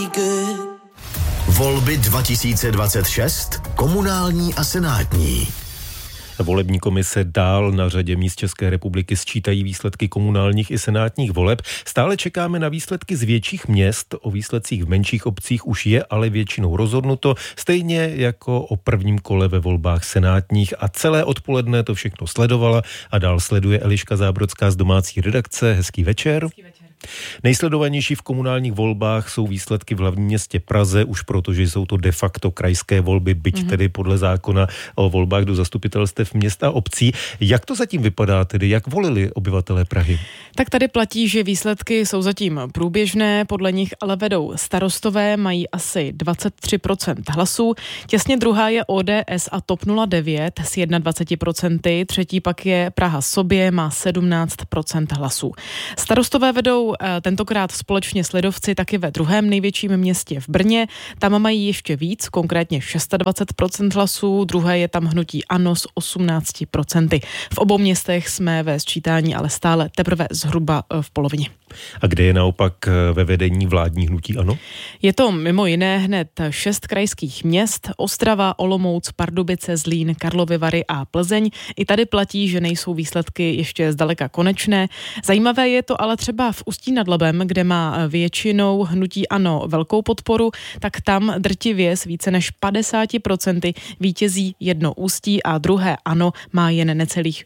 Volby 2026, komunální a senátní. Volební komise dál na řadě míst České republiky sčítají výsledky komunálních i senátních voleb. Stále čekáme na výsledky z větších měst, o výsledcích v menších obcích už je ale většinou rozhodnuto, stejně jako o prvním kole ve volbách senátních a celé odpoledne to všechno sledovala a dál sleduje Eliška Zábrodská z domácí redakce. Hezký večer. Hezký večer. Nejsledovanější v komunálních volbách jsou výsledky v hlavním městě Praze, už protože jsou to de facto krajské volby, byť tedy podle zákona o volbách do zastupitelstev měst a obcí. Jak to zatím vypadá tedy? Jak volili obyvatelé Prahy? Tak tady platí, že výsledky jsou zatím průběžné, podle nich ale vedou starostové, mají asi 23% hlasů. Těsně druhá je ODS a TOP 09 s 21%, třetí pak je Praha sobě, má 17% hlasů. Starostové vedou tentokrát společně s lidovci taky ve druhém největším městě v Brně. Tam mají ještě víc, konkrétně 26% hlasů, druhé je tam hnutí ANO s 18%. V obou městech jsme ve sčítání ale stále teprve zhruba v polovině. A kde je naopak ve vedení vládní hnutí ANO? Je to mimo jiné hned 6 krajských měst: Ostrava, Olomouc, Pardubice, Zlín, Karlovy Vary a Plzeň. I tady platí, že nejsou výsledky ještě zdaleka konečné. Zajímavé je to ale třeba v Ústí nad Labem, kde má většinou hnutí ANO velkou podporu, tak tam drtivě s více než 50% vítězí jedno Ústí a druhé ANO má jen necelých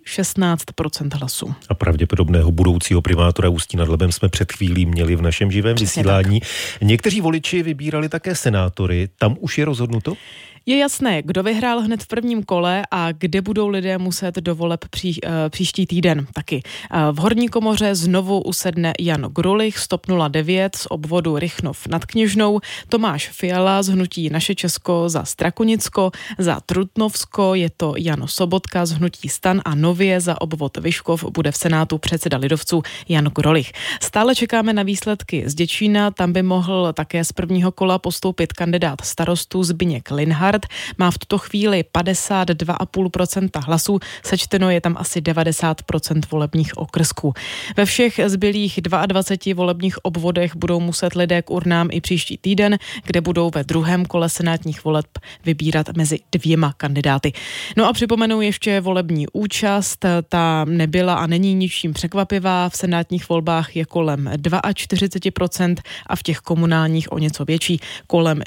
16% hlasů. A pravděpodobného budoucího primátora Ústí nad Labem jsme před chvílí měli v našem živém vysílání. Někteří voliči vybírali také senátory. Tam už je rozhodnuto? Je jasné, kdo vyhrál hned v prvním kole a kde budou lidé muset do voleb příští týden taky. V horní komoře znovu usedne Jan Grulich z TOP 09 z obvodu Rychnov nad Kněžnou, Tomáš Fiala z hnutí Naše Česko za Strakonicko, za Trutnovsko je to Jan Sobotka z hnutí STAN a nově za obvod Vyškov bude v Senátu předseda lidovců Jan Grulich. Stále čekáme na výsledky z Děčína, tam by mohl také z prvního kola postoupit kandidát starostů Zbyněk Linhart. Má v tuto chvíli 52,5% hlasů, sečteno je tam asi 90% volebních okrsků. Ve všech zbylých 22 volebních obvodech budou muset lidé k urnám i příští týden, kde budou ve druhém kole senátních voleb vybírat mezi 2 kandidáty. No a připomenu ještě volební účast, ta nebyla a není ničím překvapivá, v senátních volbách je kolem 42% a v těch komunálních o něco větší, kolem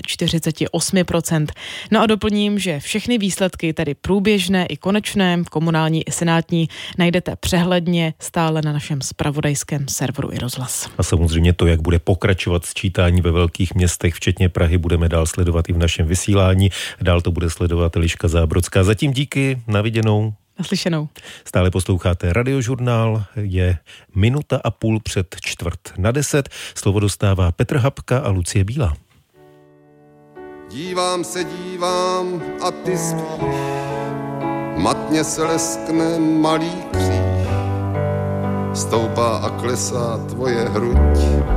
48%. No a doplním, že všechny výsledky, tedy průběžné i konečné, komunální i senátní, najdete přehledně stále na našem zpravodajském serveru iRozhlas. A samozřejmě to, jak bude pokračovat sčítání ve velkých městech, včetně Prahy, budeme dál sledovat i v našem vysílání. Dál to bude sledovat Eliška Zábrodská. Zatím díky, na viděnou. Naslyšenou. Stále posloucháte Radiožurnál, je 1,5 minuty před 9:45. Slovo dostává Petr Habka a Lucie Bílá. Dívám a ty spíš, matně se leskne malý kříž, stoupá a klesá tvoje hruď.